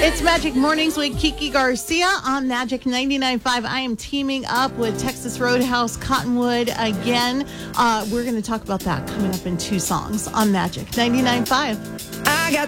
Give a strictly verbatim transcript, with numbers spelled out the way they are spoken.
It's Magic Mornings with Kiki Garcia on Magic ninety-nine point five. I am teaming up with Texas Roadhouse Cottonwood again. Uh, we're going to talk about that coming up in two songs on Magic ninety-nine point five. I got